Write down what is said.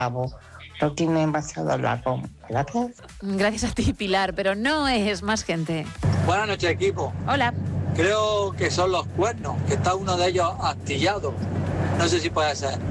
cabo. No tiene demasiado largo. Gracias. Gracias a ti, Pilar, pero no es más gente. Buenas noches, equipo. Hola. Creo que son los cuernos, que está uno de ellos astillado. No sé si puede ser.